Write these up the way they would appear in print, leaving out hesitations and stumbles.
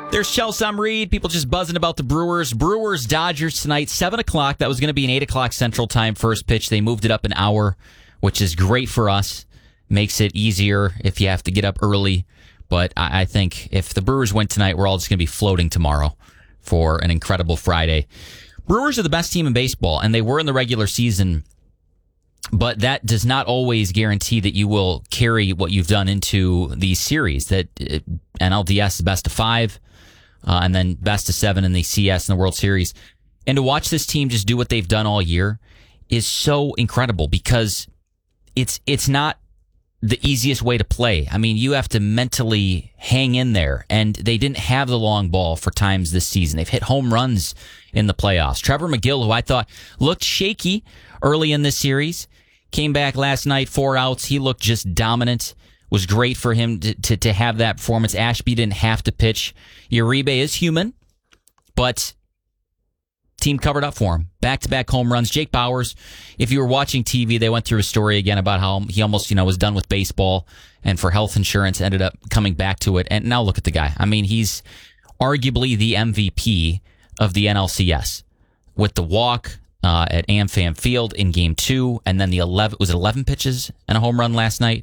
There's Chelsea Reed. People just buzzing about the Brewers. Brewers-Dodgers tonight, 7 o'clock. That was going to be an 8 o'clock Central Time first pitch. They moved it up an hour, which is great for us. Makes it easier if you have to get up early. But I think if the Brewers win tonight, we're all just going to be floating tomorrow for an incredible Friday. Brewers are the best team in baseball, and they were in the regular season. But that does not always guarantee that you will carry what you've done into these series. That NLDS is best of 5. And then best of 7 in the CS and the World Series. And to watch this team just do what they've done all year is so incredible because it's not the easiest way to play. I mean, you have to mentally hang in there, and they didn't have the long ball for times this season. They've hit home runs in the playoffs. Trevor McGill, who I thought looked shaky early in this series, came back last night, 4 outs. He looked just dominant. Was great for him to have that performance. Ashby didn't have to pitch. Uribe is human, but team covered up for him. Back-to-back home runs. Jake Bauers, if you were watching TV, they went through a story again about how he almost, was done with baseball and for health insurance ended up coming back to it. And now look at the guy. I mean, he's arguably the MVP of the NLCS with the walk at AmFam Field in Game 2, and then the 11 pitches and a home run last night.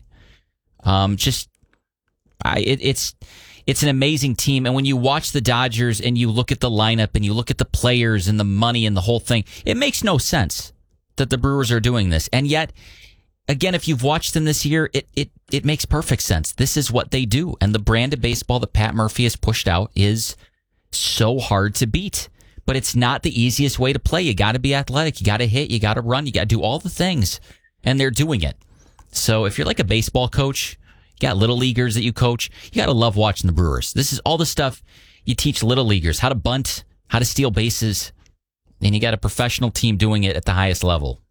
It's an amazing team. And when you watch the Dodgers and you look at the lineup and you look at the players and the money and the whole thing, it makes no sense that the Brewers are doing this. And yet, again, if you've watched them this year, it makes perfect sense. This is what they do. And the brand of baseball that Pat Murphy has pushed out is so hard to beat. But it's not the easiest way to play. You got to be athletic. You got to hit. You got to run. You got to do all the things. And they're doing it. So if you're like a baseball coach, you got little leaguers that you coach, you got to love watching the Brewers. This is all the stuff you teach little leaguers, how to bunt, how to steal bases, and you got a professional team doing it at the highest level.